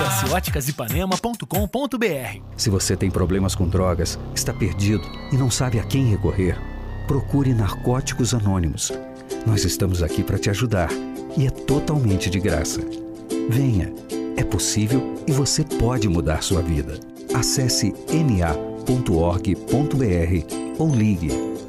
Acesse óticasipanema.com.br. Se você tem problemas com drogas, está perdido e não sabe a quem recorrer, procure Narcóticos Anônimos. Nós estamos aqui para te ajudar e é totalmente de graça. Venha, é possível e você pode mudar sua vida. Acesse na.org.br ou ligue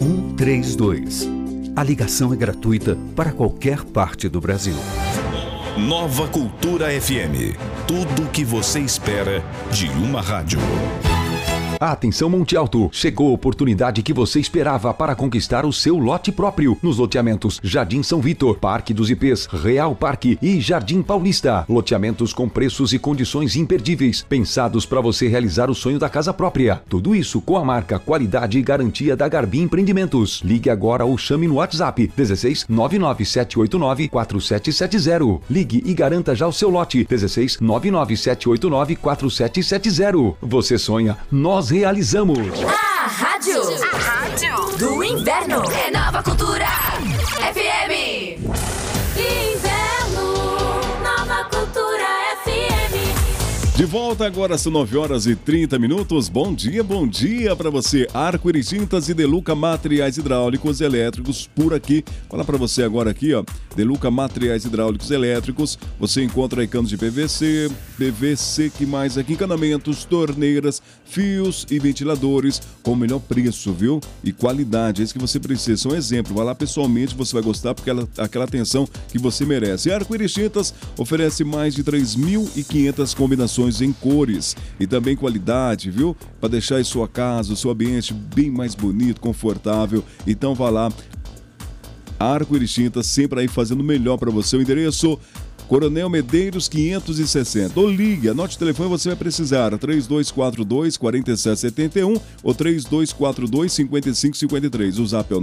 132. A ligação é gratuita para qualquer parte do Brasil. Nova Cultura FM. Tudo o que você espera de uma rádio. Atenção Monte Alto, chegou a oportunidade que você esperava para conquistar o seu lote próprio nos loteamentos Jardim São Vitor, Parque dos Ipês, Real Parque e Jardim Paulista. Loteamentos com preços e condições imperdíveis, pensados para você realizar o sonho da casa própria. Tudo isso com a marca, qualidade e garantia da Garbi Empreendimentos. Ligue agora ou chame no WhatsApp 16 99789 4770. Ligue e garanta já o seu lote 16 99789 4770. Você sonha, nós realizamos. A rádio do inverno é Nova Cultura FM. Inverno, Nova Cultura FM. De volta agora, são 9h30. Bom dia para você. Arco-íris Tintas e Deluca Materiais Hidráulicos e Elétricos por aqui. Falar para você agora aqui, ó. Deluca Materiais Hidráulicos e Elétricos. Você encontra aí canos de PVC, que mais aqui? Encanamentos, torneiras, fios e ventiladores com o melhor preço, viu? E qualidade, é isso que você precisa. Um exemplo, vai lá pessoalmente, você vai gostar porque aquela atenção que você merece. Arco-íris Tintas oferece mais de 3.500 combinações em cores e também qualidade, viu? Para deixar em sua casa, o seu ambiente bem mais bonito, confortável. Então vá lá. Arco-íris Tintas sempre aí fazendo o melhor para você. O endereço Coronel Medeiros 560. Ou ligue, anote o telefone, você vai precisar 3242-4771 ou 3242-5553. O zap é o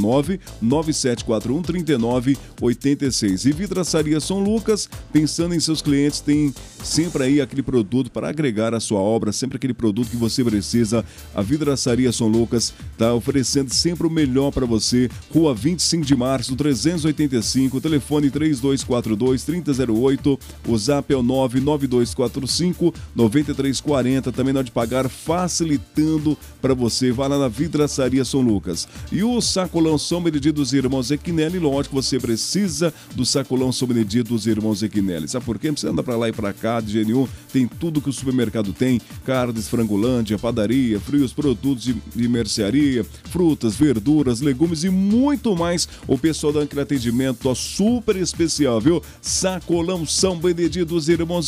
99741-3986. E Vidraçaria São Lucas, pensando em seus clientes, tem sempre aí aquele produto para agregar à sua obra, sempre aquele produto que você precisa. A Vidraçaria São Lucas está oferecendo sempre o melhor para você. Rua 25 de Março, 385, telefone 3242-3008. O zap é o 99245-9340. Também não de pagar, facilitando para você. Vá lá na Vidraçaria São Lucas. E o sacolão São Benedito dos Irmãos Equinelli, lógico, você precisa do sacolão São Benedito dos Irmãos Equinelli. Sabe por quê? Você anda para lá e para cá, de GNU, tem tudo que o supermercado tem: carnes, frangolândia, padaria, frios, produtos de mercearia, frutas, verduras, legumes e muito mais. O pessoal dá aquele atendimento super especial, viu? Sacolão São Benedito dos Irmãos